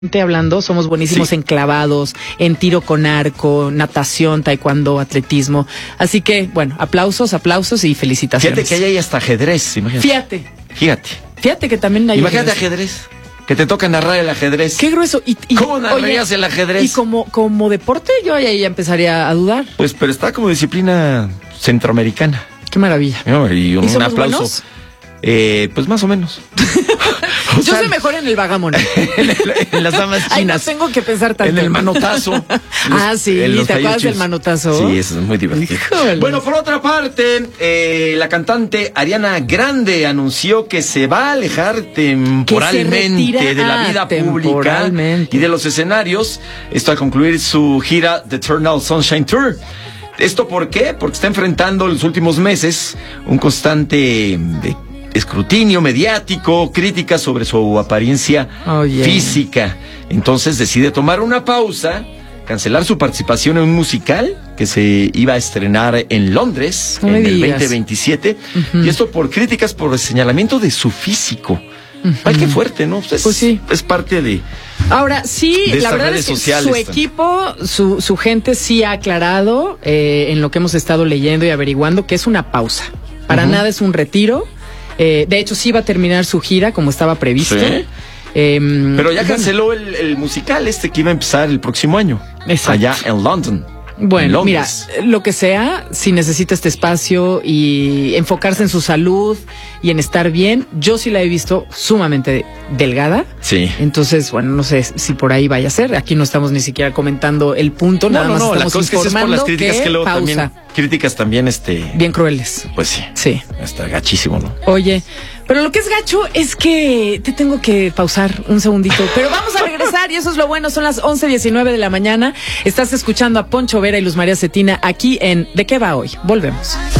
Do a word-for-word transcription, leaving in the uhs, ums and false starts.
Hablando, somos buenísimos sí. en clavados, en tiro con arco, natación, taekwondo, atletismo. Así que, bueno, aplausos, aplausos y felicitaciones. Fíjate que hay hasta ajedrez, imagínate. Fíjate. Fíjate. Fíjate que también hay Imagínate ajedrez. Que te toca narrar el ajedrez. Qué grueso. Y, y, ¿Cómo narrarías oye, el ajedrez? Y como, como deporte, yo ahí ya empezaría a dudar. Pues, pero está como disciplina centroamericana. Qué maravilla. No, y un, ¿Y un aplauso. Buenos? Eh, pues más o menos. O Yo sea, soy mejor en el vagamon. en, el, en las damas chinas. Ay, no tengo que pensar tanto. En el manotazo. Los, ah, sí. ¿Te acuerdas del manotazo? Sí, eso es muy divertido. Híjole. Bueno, por otra parte, eh, la cantante Ariana Grande anunció que se va a alejar temporalmente de la vida pública y de los escenarios. Esto al concluir su gira The Eternal Sunshine Tour. ¿Esto por qué? Porque está enfrentando en los últimos meses un constante de escrutinio mediático, críticas sobre su apariencia oh, yeah. física. Entonces decide tomar una pausa, cancelar su participación en un musical que se iba a estrenar en Londres no en el digas. veinte veintisiete. Uh-huh. Y esto por críticas por el señalamiento de su físico. Uh-huh. Ay, qué fuerte, ¿no? Pues, pues sí. Es parte de... Ahora, sí, de la verdad es que su también. equipo, su, su gente sí ha aclarado eh, en lo que hemos estado leyendo y averiguando que es una pausa. Para uh-huh. nada es un retiro. Eh, de hecho, sí va a terminar su gira como estaba previsto. ¿Sí? Eh, Pero ya canceló bueno. el, el musical este que iba a empezar el próximo año. Exacto. Allá en London. Bueno, mira, lo que sea, si necesita este espacio y enfocarse en su salud y en estar bien, yo sí la he visto sumamente delgada. Sí. Entonces, bueno, no sé si por ahí vaya a ser. Aquí no estamos ni siquiera comentando el punto, no, nada no, más no, estamos la cosa informando es por las críticas que, que luego pausa. También, críticas también, este... bien crueles. Pues sí. Sí. Está gachísimo, ¿no? Oye, pero lo que es gacho es que te tengo que pausar un segundito. Pero vamos a regresar y eso es lo bueno. Son las once diecinueve de la mañana. Estás escuchando a Poncho Vera y Luz María Cetina aquí en ¿De qué va hoy? Volvemos.